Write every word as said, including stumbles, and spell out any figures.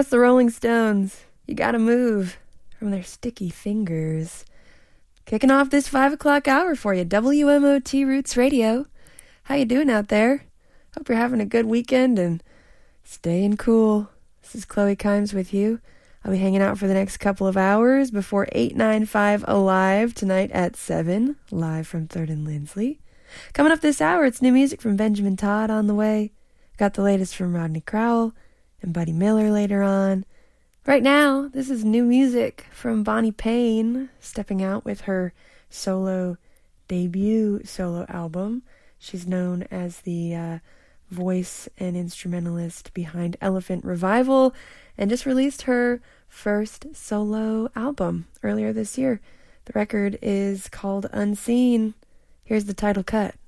That's the Rolling Stones. You Gotta Move, from their Sticky Fingers. Kicking off this five o'clock hour for you, W M O T Roots Radio. How you doing out there? Hope you're having a good weekend and staying cool. This is Chloe Kimes with you. I'll be hanging out for the next couple of hours before eight ninety-five Alive tonight at seven, live from third and Lindsley. Coming up this hour, it's new music from Benjamin Todd on the way. Got the latest from Rodney Crowell and Buddy Miller later on. Right now, this is new music from Bonnie Payne, stepping out with her solo debut solo album. She's known as the uh, voice and instrumentalist behind Elephant Revival, and just released her first solo album earlier this year. The record is called Unseen. Here's the title cut.